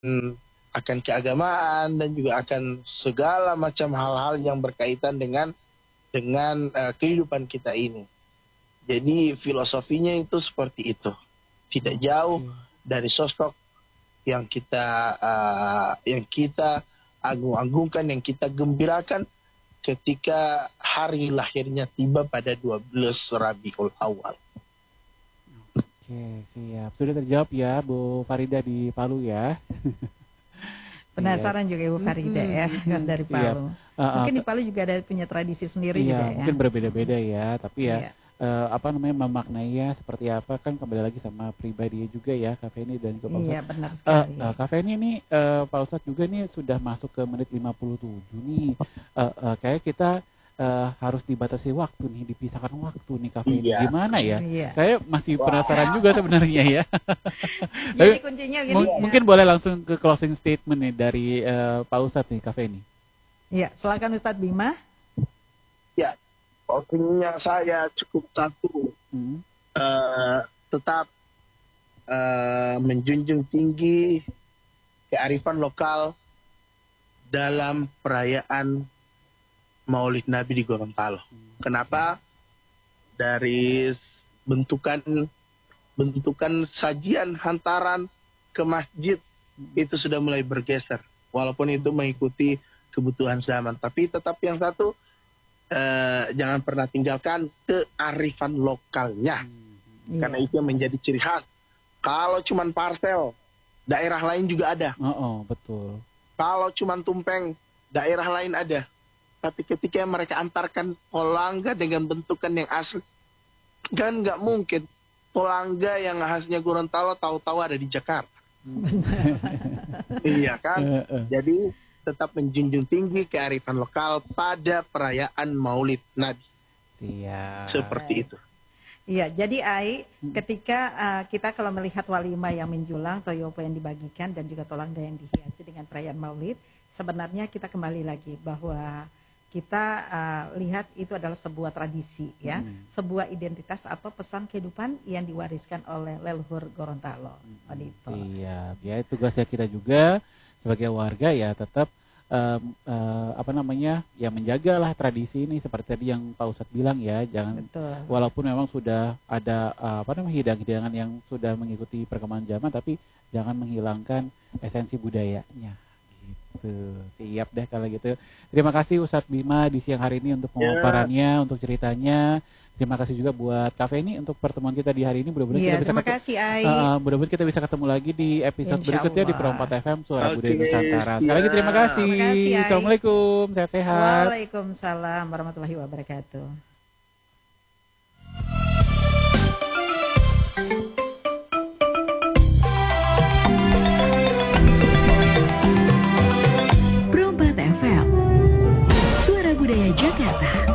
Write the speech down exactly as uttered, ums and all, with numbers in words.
akan keagamaan dan juga akan segala macam hal-hal yang berkaitan dengan dengan uh, kehidupan kita ini. Jadi filosofinya itu seperti itu, tidak jauh dari sosok yang kita uh, yang kita agung-agungkan, yang kita gembirakan ketika hari lahirnya tiba pada dua belas Rabiul Awal. Oke, siap. Sudah terjawab ya Bu Farida di Palu ya. Penasaran juga Ibu Farida ya, Hmm, dari siap. Palu. Uh, uh, Mungkin di Palu juga ada punya tradisi sendiri iya, juga ya. mungkin berbeda-beda ya, tapi ya Iya. uh, apa namanya memaknainya seperti apa kan kembali lagi sama pribadi juga ya Kak Feni dan juga Pak Iya, Ustadz. benar Uh, sekali. uh, Kak Feni ini uh, Pak Ustadz juga nih sudah masuk ke menit lima puluh tujuh nih. Uh, uh, kayak kita uh, harus dibatasi waktu nih, dipisahkan waktu nih Kak Feni. Iya. Gimana ya? Iya. Kayak masih penasaran juga sebenarnya ya. Jadi Tapi kuncinya gini. mung- mungkin boleh langsung ke closing statement nih dari uh, Pak Ustadz nih Kak Feni. Ya, silakan Ustadz Bima. Ya, closingnya saya cukup satu, Hmm. uh, tetap uh, menjunjung tinggi kearifan lokal dalam perayaan Maulid Nabi di Gorontalo. Kenapa? Dari bentukan bentukan sajian hantaran ke masjid itu sudah mulai bergeser, walaupun itu mengikuti kebutuhan zaman, tapi tetap yang satu, eh, jangan pernah tinggalkan kearifan lokalnya, Iya. karena itu yang menjadi ciri khas. Kalau cuman parcel, daerah lain juga ada. Oh, oh, betul. Kalau cuman tumpeng, daerah lain ada. Tapi ketika mereka antarkan polangga dengan bentukan yang asli, kan nggak mungkin polangga yang khasnya Gorontalo tahu-tahu ada di Jakarta. Iya kan? Eh, eh. Jadi tetap menjunjung tinggi kearifan lokal pada perayaan Maulid Nabi. Siap. Seperti itu. Iya, jadi Ai, ketika uh, kita kalau melihat walimah yang menjulang, toyopo yang dibagikan, dan juga tolangga yang dihiasi dengan perayaan Maulid, sebenarnya kita kembali lagi bahwa kita uh, lihat itu adalah sebuah tradisi, ya, Hmm. sebuah identitas atau pesan kehidupan yang diwariskan oleh leluhur Gorontalo. Wanito. Siap. Ya, tugasnya kita juga sebagai warga ya tetap em, eh, apa namanya ya menjagalah tradisi ini seperti tadi yang Pak Ustadz bilang ya, jangan Betul. walaupun memang sudah ada eh, apa namanya hidangan-hidangan yang sudah mengikuti perkembangan zaman, tapi jangan menghilangkan esensi budayanya. Gitu. Siap deh kalau gitu. Terima kasih Ustadz Bima di siang hari ini untuk pemaparannya, untuk ceritanya. Terima kasih juga buat Kak Feni untuk pertemuan kita di hari ini. Mudah-mudahan Iya, kita bisa terima ketemu, kasih Ai. uh, mudah-mudahan kita bisa ketemu lagi di episode Insya berikutnya di Allah. Perompat F M Suara Oke, Budaya Nusantara. Sekali lagi terima siap. kasih. Terima kasih, Ai. Assalamualaikum, sehat-sehat. Waalaikumsalam warahmatullahi wabarakatuh.